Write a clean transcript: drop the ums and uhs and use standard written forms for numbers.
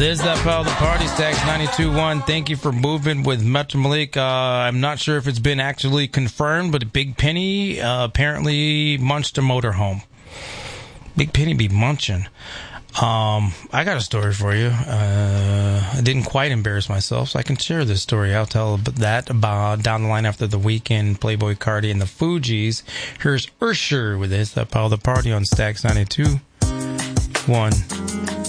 This is that Pal the Party Stacks 92.1. Thank you for moving with Metro Malik. I'm not sure if it's been actually confirmed, but Big Penny apparently munched a motorhome. Big Penny be munching. I got a story for you. I didn't quite embarrass myself, so I can share this story. I'll tell that about down the line after the weekend. Playboy Cardi and the Fugees. Here's Usher with this that Pal the Party on Stacks 92.1.